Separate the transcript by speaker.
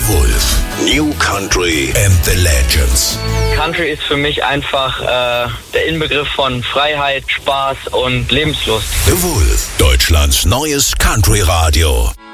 Speaker 1: Wolf. New Country and the Legends.
Speaker 2: Country ist für mich einfach der Inbegriff von Freiheit, Spaß und Lebenslust.
Speaker 1: The Wolf, Deutschlands neues Country-Radio.